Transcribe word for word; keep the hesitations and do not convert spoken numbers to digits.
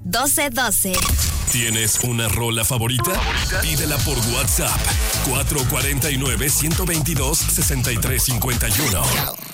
doce doce. ¿Tienes una rola favorita? ¿Favorita? Pídela por WhatsApp. cuatro cuatro nueve, uno dos dos, seis tres cinco uno.